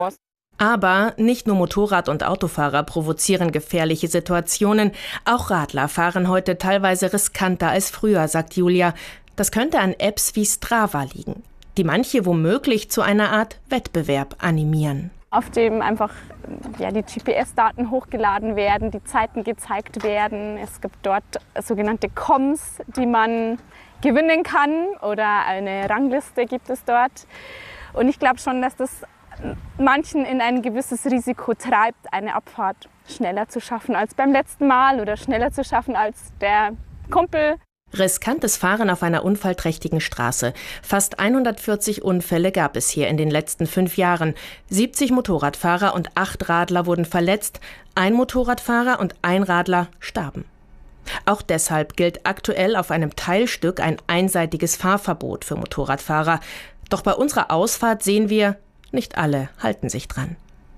Aber nicht nur Motorrad- und Autofahrer provozieren gefährliche Situationen, auch Radler fahren heute teilweise riskanter als früher, sagt Julia. Das könnte an Apps wie Strava liegen, die manche womöglich zu einer Art Wettbewerb animieren. Auf dem einfach die GPS-Daten hochgeladen werden, die Zeiten gezeigt werden. Es gibt dort sogenannte Comms, die man gewinnen kann, oder eine Rangliste gibt es dort. Und ich glaube schon, dass das manchen in ein gewisses Risiko treibt, eine Abfahrt schneller zu schaffen als beim letzten Mal oder schneller zu schaffen als der Kumpel. Riskantes Fahren auf einer unfallträchtigen Straße. Fast 140 Unfälle gab es hier in den letzten 5 Jahren. 70 Motorradfahrer und 8 Radler wurden verletzt. Ein Motorradfahrer und ein Radler starben. Auch deshalb gilt aktuell auf einem Teilstück ein einseitiges Fahrverbot für Motorradfahrer. Doch bei unserer Ausfahrt sehen wir, nicht alle halten sich dran.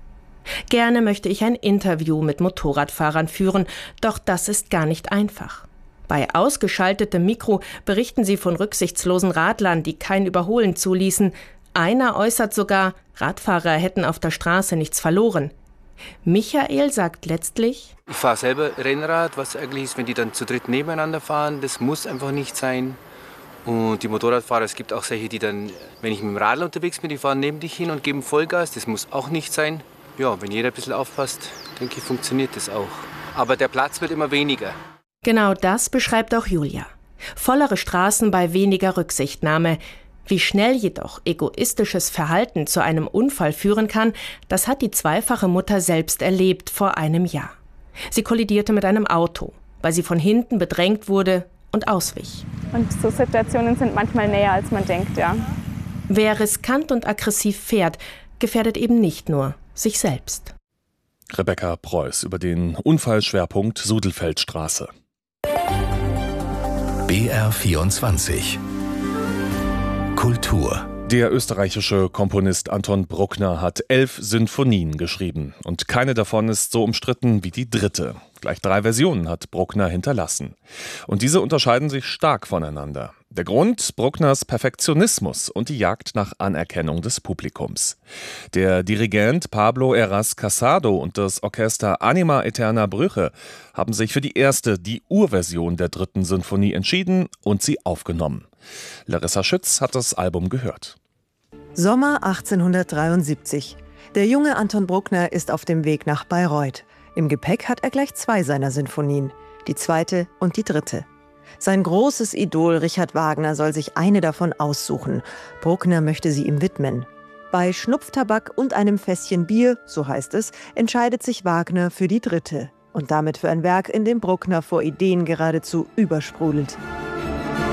Gerne möchte ich ein Interview mit Motorradfahrern führen, doch das ist gar nicht einfach. Bei ausgeschaltetem Mikro berichten sie von rücksichtslosen Radlern, die kein Überholen zuließen. Einer äußert sogar, Radfahrer hätten auf der Straße nichts verloren. Michael sagt letztlich: Ich fahre selber Rennrad, was eigentlich ist, wenn die dann zu dritt nebeneinander fahren. Das muss einfach nicht sein. Und die Motorradfahrer, es gibt auch solche, die dann, wenn ich mit dem Radl unterwegs bin, die fahren neben dich hin und geben Vollgas. Das muss auch nicht sein. Ja, wenn jeder ein bisschen aufpasst, denke ich, funktioniert das auch. Aber der Platz wird immer weniger. Genau das beschreibt auch Julia. Vollere Straßen bei weniger Rücksichtnahme. Wie schnell jedoch egoistisches Verhalten zu einem Unfall führen kann, das hat die zweifache Mutter selbst erlebt vor einem Jahr. Sie kollidierte mit einem Auto, weil sie von hinten bedrängt wurde und auswich. Und so Situationen sind manchmal näher, als man denkt, ja. Wer riskant und aggressiv fährt, gefährdet eben nicht nur sich selbst. Rebecca Preuß über den Unfallschwerpunkt Sudelfeldstraße. BR24 Kultur. Der österreichische Komponist Anton Bruckner hat 11 Sinfonien geschrieben und keine davon ist so umstritten wie die 3. Gleich 3 Versionen hat Bruckner hinterlassen. Und diese unterscheiden sich stark voneinander. Der Grund: Bruckners Perfektionismus und die Jagd nach Anerkennung des Publikums. Der Dirigent Pablo Heras Casado und das Orchester Anima Eterna Brüche haben sich für die erste, die Urversion der 3. Sinfonie entschieden und sie aufgenommen. Larissa Schütz hat das Album gehört. Sommer 1873. Der junge Anton Bruckner ist auf dem Weg nach Bayreuth. Im Gepäck hat er gleich 2 seiner Sinfonien, die 2. und die 3. Sein großes Idol Richard Wagner soll sich eine davon aussuchen. Bruckner möchte sie ihm widmen. Bei Schnupftabak und einem Fässchen Bier, so heißt es, entscheidet sich Wagner für die 3. und damit für ein Werk, in dem Bruckner vor Ideen geradezu übersprudelt.